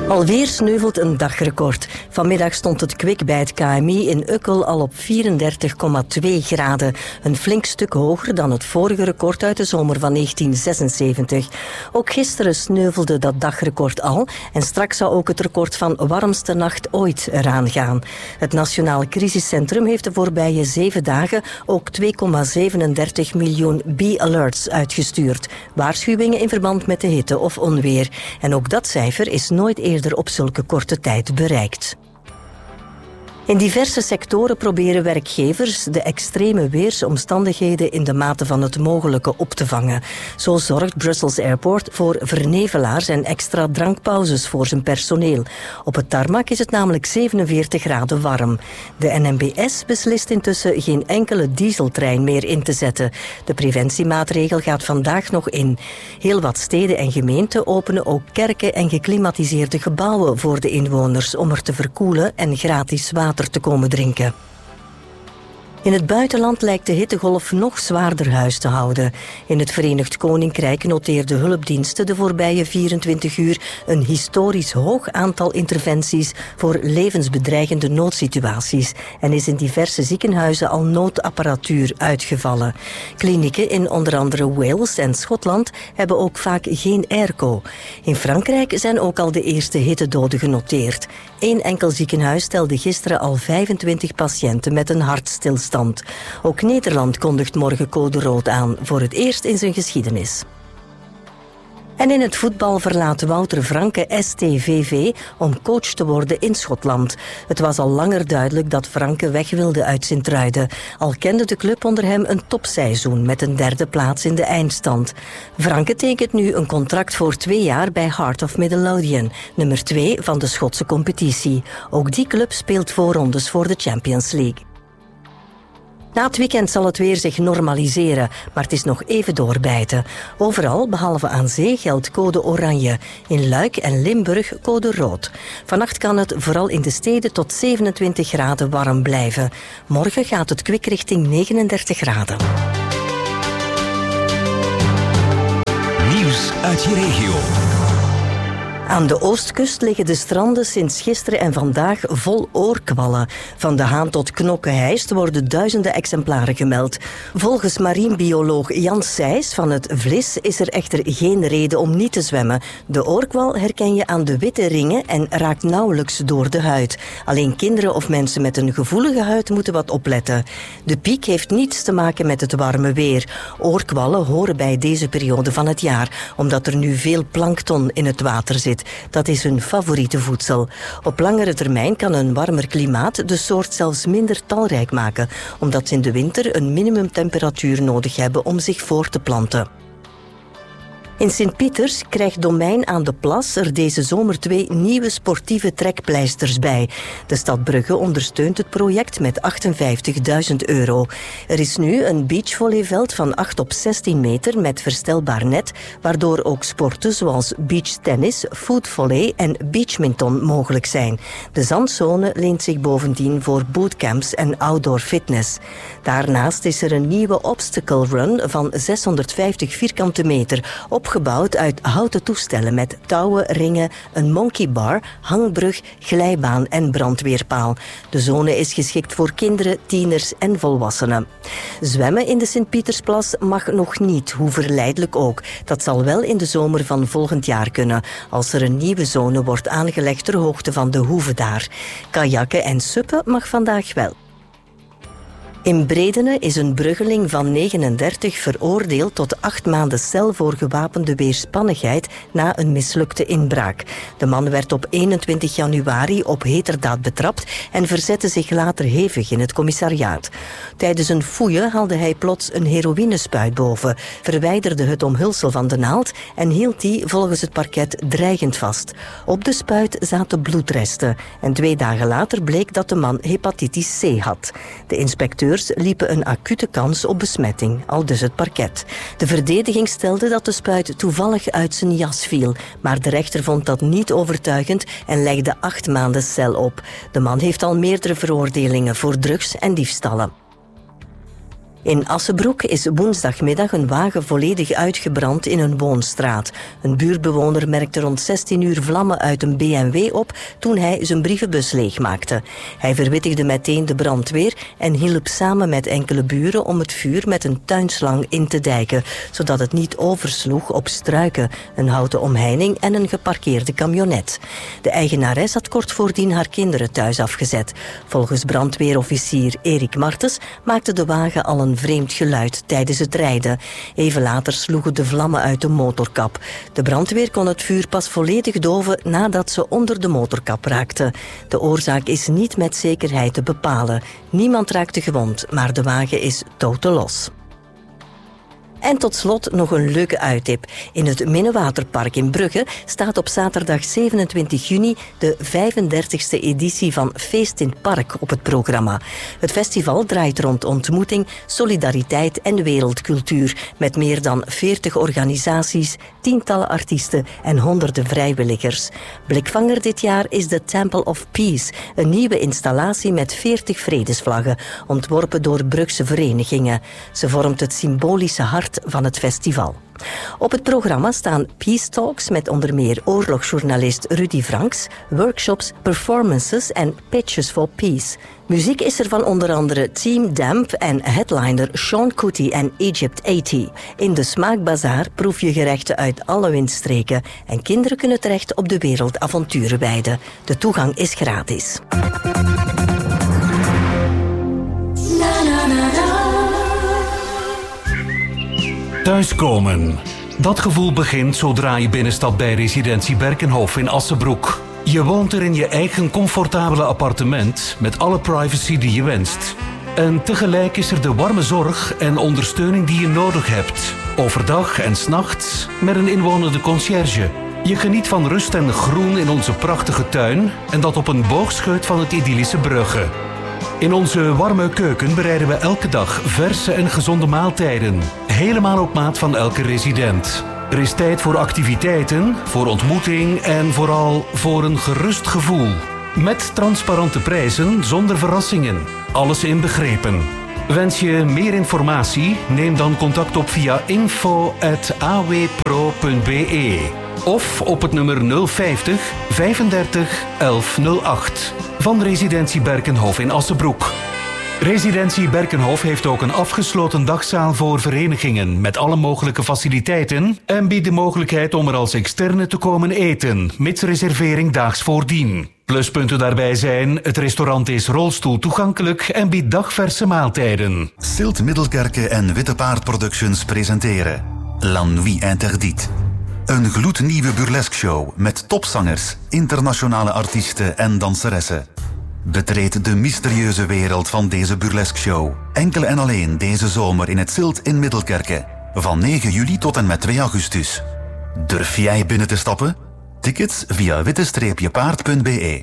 Alweer sneuvelt een dagrecord. Vanmiddag stond het kwik bij het KMI in Ukkel al op 34,2 graden. Een flink stuk hoger dan het vorige record uit de zomer van 1976. Ook gisteren sneuvelde dat dagrecord al en straks zou ook het record van warmste nacht ooit eraan gaan. Het Nationaal Crisiscentrum heeft de voorbije 7 dagen ook 2,37 miljoen B-alerts uitgestuurd. Waarschuwingen in verband met de hitte of onweer. En ook dat cijfer is nooit eerder op zulke korte tijd bereikt. In diverse sectoren proberen werkgevers de extreme weersomstandigheden in de mate van het mogelijke op te vangen. Zo zorgt Brussels Airport voor vernevelaars en extra drankpauzes voor zijn personeel. Op het tarmac is het namelijk 47 graden warm. De NMBS beslist intussen geen enkele dieseltrein meer in te zetten. De preventiemaatregel gaat vandaag nog in. Heel wat steden en gemeenten openen ook kerken en geklimatiseerde gebouwen voor de inwoners om er te verkoelen en gratis water te komen drinken. In het buitenland lijkt de hittegolf nog zwaarder huis te houden. In het Verenigd Koninkrijk noteerden hulpdiensten de voorbije 24 uur een historisch hoog aantal interventies voor levensbedreigende noodsituaties en is in diverse ziekenhuizen al noodapparatuur uitgevallen. Klinieken in onder andere Wales en Schotland hebben ook vaak geen airco. In Frankrijk zijn ook al de eerste hittedoden genoteerd. Eén enkel ziekenhuis stelde gisteren al 25 patiënten met een hartstilstand. Ook Nederland kondigt morgen code rood aan, voor het eerst in zijn geschiedenis. En in het voetbal verlaat Wouter Franke STVV om coach te worden in Schotland. Het was al langer duidelijk dat Franke weg wilde uit Sint-Truiden. Al kende de club onder hem een topseizoen met een 3e plaats in de eindstand. Franke tekent nu een contract voor 2 jaar bij Heart of Midlothian, nummer 2 van de Schotse competitie. Ook die club speelt voorrondes voor de Champions League. Na het weekend zal het weer zich normaliseren, maar het is nog even doorbijten. Overal, behalve aan zee, geldt code oranje. In Luik en Limburg code rood. Vannacht kan het vooral in de steden tot 27 graden warm blijven. Morgen gaat het kwik richting 39 graden. Nieuws uit je regio. Aan de oostkust liggen de stranden sinds gisteren en vandaag vol oorkwallen. Van de Haan tot Knokke-Heist worden duizenden exemplaren gemeld. Volgens marinebioloog Jan Sijs van het Vlis is er echter geen reden om niet te zwemmen. De oorkwal herken je aan de witte ringen en raakt nauwelijks door de huid. Alleen kinderen of mensen met een gevoelige huid moeten wat opletten. De piek heeft niets te maken met het warme weer. Oorkwallen horen bij deze periode van het jaar, omdat er nu veel plankton in het water zit. Dat is hun favoriete voedsel. Op langere termijn kan een warmer klimaat de soort zelfs minder talrijk maken, omdat ze in de winter een minimumtemperatuur nodig hebben om zich voor te planten. In Sint-Pieters krijgt Domein aan de Plas er deze zomer 2 nieuwe sportieve trekpleisters bij. De stad Brugge ondersteunt het project met €58.000. Er is nu een beachvolleyveld van 8 op 16 meter met verstelbaar net, waardoor ook sporten zoals beachtennis, footvolley en beachminton mogelijk zijn. De zandzone leent zich bovendien voor bootcamps en outdoor fitness. Daarnaast is er een nieuwe obstacle run van 650 vierkante meter, opgebouwd uit houten toestellen met touwen, ringen, een monkey bar, hangbrug, glijbaan en brandweerpaal. De zone is geschikt voor kinderen, tieners en volwassenen. Zwemmen in de Sint-Pietersplas mag nog niet, hoe verleidelijk ook. Dat zal wel in de zomer van volgend jaar kunnen, als er een nieuwe zone wordt aangelegd ter hoogte van de hoeve daar. Kajakken en suppen mag vandaag wel. In Bredene is een bruggeling van 39 veroordeeld tot 8 maanden cel voor gewapende weerspannigheid na een mislukte inbraak. De man werd op 21 januari op heterdaad betrapt en verzette zich later hevig in het commissariaat. Tijdens een fouille haalde hij plots een heroïnespuit boven, verwijderde het omhulsel van de naald en hield die volgens het parket dreigend vast. Op de spuit zaten bloedresten en 2 dagen later bleek dat de man hepatitis C had. De inspecteur liepen een acute kans op besmetting, aldus het parket. De verdediging stelde dat de spuit toevallig uit zijn jas viel, maar de rechter vond dat niet overtuigend en legde 8 maanden cel op. De man heeft al meerdere veroordelingen voor drugs en diefstallen. In Assebroek is woensdagmiddag een wagen volledig uitgebrand in een woonstraat. Een buurtbewoner merkte rond 16 uur vlammen uit een BMW op toen hij zijn brievenbus leegmaakte. Hij verwittigde meteen de brandweer en hielp samen met enkele buren om het vuur met een tuinslang in te dijken, zodat het niet oversloeg op struiken, een houten omheining en een geparkeerde camionet. De eigenares had kort voordien haar kinderen thuis afgezet. Volgens brandweerofficier Erik Martens maakte de wagen al een vreemd geluid tijdens het rijden. Even later sloegen de vlammen uit de motorkap. De brandweer kon het vuur pas volledig doven nadat ze onder de motorkap raakte. De oorzaak is niet met zekerheid te bepalen. Niemand raakte gewond, maar de wagen is totalos. En tot slot nog een leuke uittip. In het Minnewaterpark in Brugge staat op zaterdag 27 juni de 35e editie van Feest in het Park op het programma. Het festival draait rond ontmoeting, solidariteit en wereldcultuur met meer dan 40 organisaties, tientallen artiesten en honderden vrijwilligers. Blikvanger dit jaar is de Temple of Peace, een nieuwe installatie met 40 vredesvlaggen, ontworpen door Brugse verenigingen. Ze vormt het symbolische hart van het festival. Op het programma staan Peace Talks met onder meer oorlogsjournalist Rudy Franks, workshops, performances en pitches for peace. Muziek is er van onder andere Team Damp en headliner Sean Kuti en Egypt 80. In de Smaakbazaar proef je gerechten uit alle windstreken en kinderen kunnen terecht op de wereldavonturenweide. De toegang is gratis. Thuiskomen. Dat gevoel begint zodra je binnenstapt bij residentie Berkenhof in Assebroek. Je woont er in je eigen comfortabele appartement met alle privacy die je wenst. En tegelijk is er de warme zorg en ondersteuning die je nodig hebt. Overdag en 's nachts met een inwonende conciërge. Je geniet van rust en groen in onze prachtige tuin en dat op een boogscheut van het idyllische Brugge. In onze warme keuken bereiden we elke dag verse en gezonde maaltijden. Helemaal op maat van elke resident. Er is tijd voor activiteiten, voor ontmoeting en vooral voor een gerust gevoel. Met transparante prijzen, zonder verrassingen. Alles inbegrepen. Wens je meer informatie? Neem dan contact op via info@awpro.be of op het nummer 050 35 1108 van Residentie Berkenhof in Assebroek. Residentie Berkenhof heeft ook een afgesloten dagzaal voor verenigingen met alle mogelijke faciliteiten en biedt de mogelijkheid om er als externe te komen eten, mits reservering daags voordien. Pluspunten daarbij zijn, het restaurant is rolstoel toegankelijk en biedt dagverse maaltijden. Silt Middelkerke en Witte Paard Productions presenteren La Nuit Interdite. Een gloednieuwe burlesque-show met topzangers, internationale artiesten en danseressen. Betreed de mysterieuze wereld van deze burlesque-show. Enkel en alleen deze zomer in het Silt in Middelkerke. Van 9 juli tot en met 2 augustus. Durf jij binnen te stappen? Tickets via witte-paard.be.